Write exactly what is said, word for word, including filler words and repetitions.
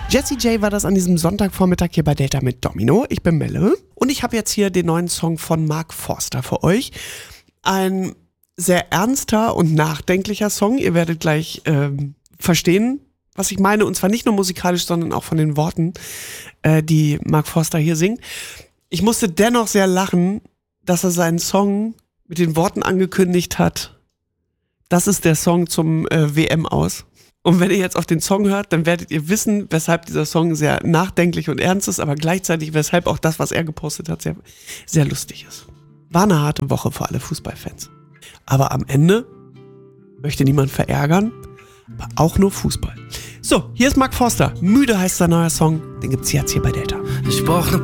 Jessie J war das an diesem Sonntagvormittag hier bei Delta mit Domino. Ich bin Melle und ich habe jetzt hier den neuen Song von Mark Forster für euch. Ein sehr ernster und nachdenklicher Song. Ihr werdet gleich ähm, verstehen, was ich meine. Und zwar nicht nur musikalisch, sondern auch von den Worten, äh, die Mark Forster hier singt. Ich musste dennoch sehr lachen, dass er seinen Song mit den Worten angekündigt hat: Das ist der Song zum äh, W M-Aus. Und wenn ihr jetzt auf den Song hört, dann werdet ihr wissen, weshalb dieser Song sehr nachdenklich und ernst ist, aber gleichzeitig weshalb auch das, was er gepostet hat, sehr, sehr lustig ist. War eine harte Woche für alle Fußballfans. Aber am Ende möchte niemand verärgern, aber auch nur Fußball. So, hier ist Mark Forster. Müde heißt sein neuer Song. Den gibt's jetzt hier bei Delta. Ich brauch ne